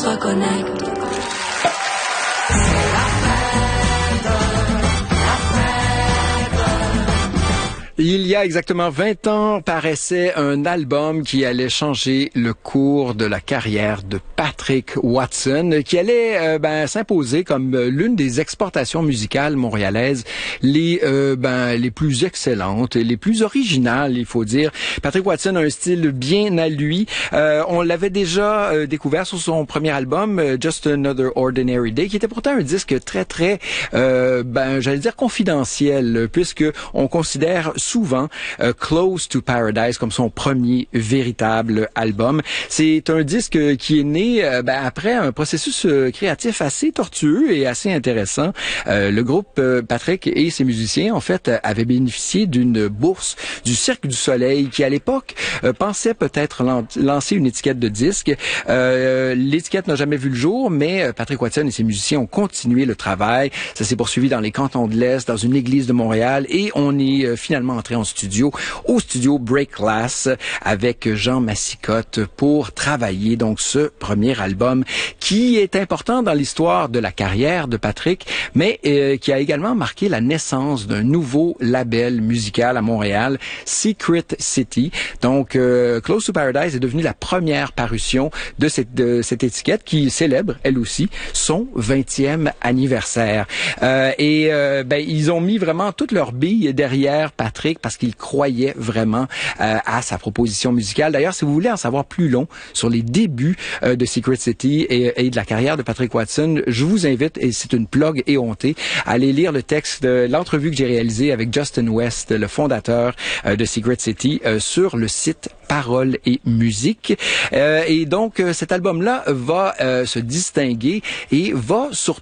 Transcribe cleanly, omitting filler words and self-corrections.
reconnecte. Il y a exactement 20 ans, paraissait un album qui allait changer le cours de la carrière de Patrick Watson, qui allait s'imposer comme l'une des exportations musicales montréalaises les plus excellentes et les plus originales, il faut dire. Patrick Watson a un style bien à lui. On l'avait déjà découvert sur son premier album, Just Another Ordinary Day, qui était pourtant un disque très j'allais dire confidentiel, puisque on considère souvent Close to Paradise comme son premier véritable album. C'est un disque qui est né après un processus créatif assez tortueux et assez intéressant. Le groupe Patrick et ses musiciens, en fait, avaient bénéficié d'une bourse du Cirque du Soleil qui, à l'époque, pensait peut-être lancer une étiquette de disque. L'étiquette n'a jamais vu le jour, mais Patrick Watson et ses musiciens ont continué le travail. Ça s'est poursuivi dans les cantons de l'Est, dans une église de Montréal, et on est finalement entré en studio, au studio Break Glass, avec Jean Massicotte pour travailler donc ce premier album qui est important dans l'histoire de la carrière de Patrick, mais qui a également marqué la naissance d'un nouveau label musical à Montréal, Secret City. Donc, Close to Paradise est devenue la première parution de cette étiquette qui célèbre, elle aussi, son 20e anniversaire. Ils ont mis vraiment toutes leurs billes derrière Patrick parce qu'ils croyaient vraiment à sa proposition musicale. D'ailleurs, si vous voulez en savoir plus long sur les débuts de Secret City et de la carrière de Patrick Watson, je vous invite, et c'est une plug éhontée, à aller lire le texte de l'entrevue que j'ai réalisée avec Justin West, le fondateur de Secret City, sur le site Paroles et musique. Et donc, cet album-là va se distinguer et va surtout